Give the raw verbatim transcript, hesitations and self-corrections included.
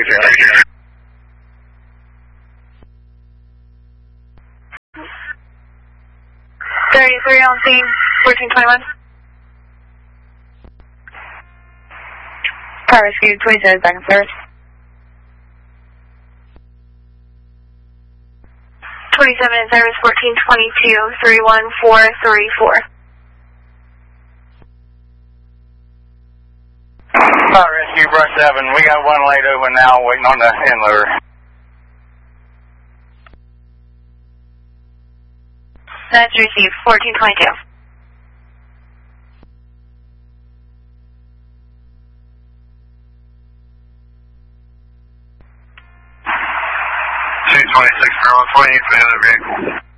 thirty-three on scene, fourteen twenty-one. Car rescue, twenty-seven seconds service. twenty-seven in service, fourteen twenty-two, three one four three four. Car rescue, brush seven. We got one laid over now, waiting on the handler. That's received, fourteen twenty-two. two twenty-six, Maryland, twenty-eight for the other vehicle.